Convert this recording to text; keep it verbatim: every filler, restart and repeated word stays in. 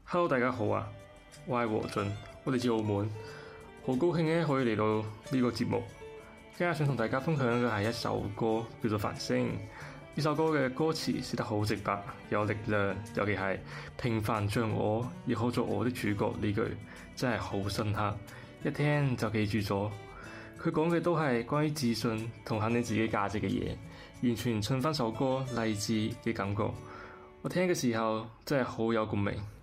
Hello，大家好啊！我係何俊，我嚟自澳門，好高興咧可以嚟到呢個節目。今日想同大家分享嘅係一首歌，叫做《繁星》。呢首歌嘅歌詞寫得好直白，有力量，尤其係平凡像我，亦可做我的主角呢句，真係好深刻，一聽就記住咗。佢講嘅都係關於自信同肯定自己價值嘅嘢，完全襯翻首歌勵志嘅感覺。我聽嘅時候真係好有共鳴。